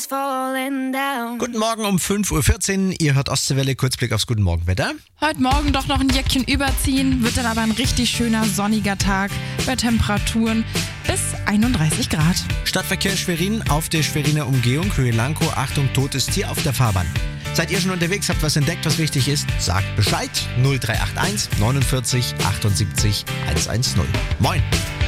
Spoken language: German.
Guten Morgen um 5.14 Uhr. Ihr hört Ostseewelle, Kurzblick aufs Guten Morgen-Wetter. Heute Morgen doch noch ein Jäckchen überziehen, wird dann aber ein richtig schöner sonniger Tag bei Temperaturen bis 31 Grad. Stadtverkehr Schwerin auf der Schweriner Umgehung, Höhe Lankow. Achtung, totes Tier auf der Fahrbahn. Seid ihr schon unterwegs, habt was entdeckt, was wichtig ist? Sagt Bescheid. 0381 49 78 110. Moin.